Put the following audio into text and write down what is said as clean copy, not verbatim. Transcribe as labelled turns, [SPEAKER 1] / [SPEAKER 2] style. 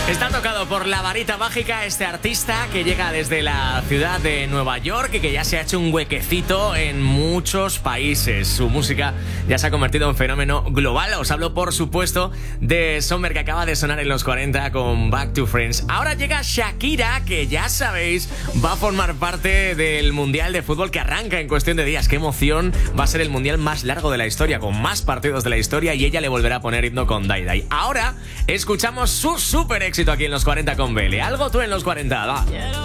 [SPEAKER 1] Está tocado por la varita mágica este artista que llega desde la ciudad de Nueva York y que ya se ha hecho un huequecito en muchos países. Su música ya se ha convertido en fenómeno global. Os hablo, por supuesto, de Sommer, que acaba de sonar en los 40 con Back to Friends. Ahora llega Shakira, que ya sabéis, va a formar parte del Mundial de Fútbol que arranca en cuestión de días. ¡Qué emoción! Va a ser el Mundial más largo de la historia, con más partidos de la historia, y ella le volverá a poner himno con Dai Dai. Ahora escuchamos su super éxito aquí en los 40 con Bele. Algo tú en los 40, va.